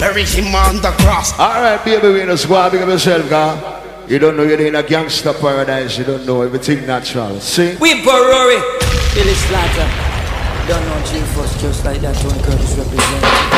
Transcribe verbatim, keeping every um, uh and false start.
bury him on the cross. Alright, baby, we know squad, big up yourself, girl. You don't know you're in a gangster paradise, you don't know everything natural. See? We Barori, Billy Slaughter. Don't know G-Force just like that, Tony Curtis represents.